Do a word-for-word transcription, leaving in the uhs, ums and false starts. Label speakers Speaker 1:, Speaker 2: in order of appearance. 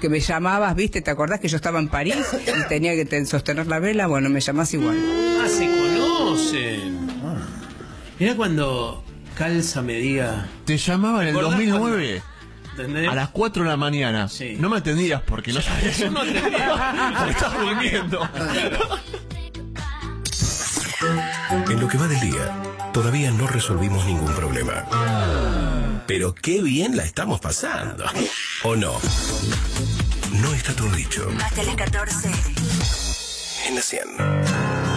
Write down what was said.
Speaker 1: que me llamabas, ¿viste? ¿Te acordás que yo estaba en París y tenía que te, sostener la vela? Bueno, me llamás igual.
Speaker 2: Ah, se conocen. Mirá cuando Calza me diga...
Speaker 3: Te llamaba en el dos mil nueve.
Speaker 2: ¿Entendés?
Speaker 3: A las cuatro de la mañana.
Speaker 2: Sí.
Speaker 3: No me atendías porque no sabías.
Speaker 2: Yo no atendía.
Speaker 3: Porque estabas durmiendo.
Speaker 2: Claro.
Speaker 4: En lo que va del día, todavía no resolvimos ningún problema. Pero qué bien la estamos pasando. ¿O no? No está todo dicho.
Speaker 5: Hasta las catorce.
Speaker 4: En la cien.